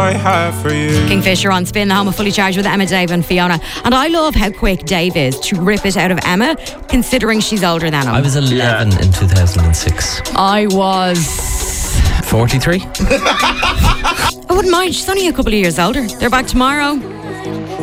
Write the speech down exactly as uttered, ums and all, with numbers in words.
I have for you. Kingfisher on Spin, the home of Fully Charged with Emma, Dave and Fiona. And I love how quick Dave is to rip it out of Emma, considering she's older than him. I was eleven yeah. in two thousand six. I was... forty-three? I wouldn't mind, she's only a couple of years older. They're back tomorrow.